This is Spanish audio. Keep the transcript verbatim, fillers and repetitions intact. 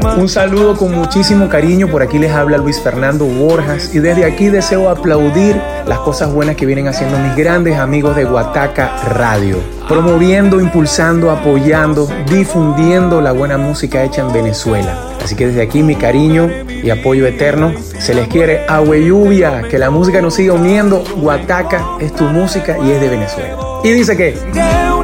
Un saludo con muchísimo cariño, por aquí les habla Luis Fernando Borjas y desde aquí deseo aplaudir las cosas buenas que vienen haciendo mis grandes amigos de Guataca Radio, promoviendo, impulsando, apoyando, difundiendo la buena música hecha en Venezuela. Así que desde aquí mi cariño y apoyo eterno, se les quiere, agua y lluvia, que la música nos siga uniendo. Guataca es tu música y es de Venezuela. Y dice que...